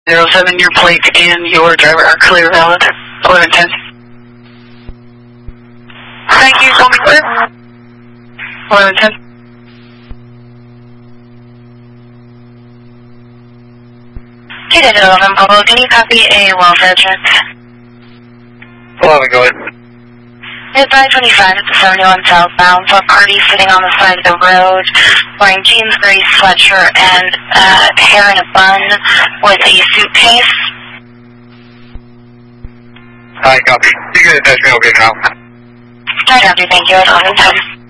07, your plate and your driver are clear valid. 1110. Thank you, call me clear. 1110. Okay, Digit 11 Pablo, can you copy a welfare check? 11, go ahead. It's 525, it's a 71 southbound, so a party sitting on the side of the road, wearing jeans, gray sweatshirt, and hair in a bun with a suitcase. Hi, copy. You can attach me over now. I copy, thank you, at 1110.